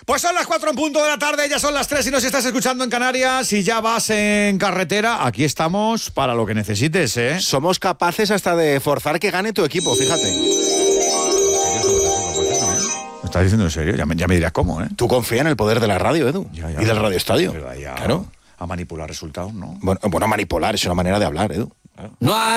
Pues son las 4 en punto de la tarde, ya son las 3 y nos estás escuchando en Canarias y ya vas en carretera. Aquí estamos para lo que necesites, ¿eh? Somos capaces hasta de forzar que gane tu equipo, fíjate. ¿Me estás diciendo en serio? Ya me dirás cómo, ¿eh? Tú confía en el poder de la radio, Edu. Ya, y del Radio Estadio. Ya, claro. A manipular resultados, ¿no? Bueno, manipular es una manera de hablar, Edu. Claro. No hay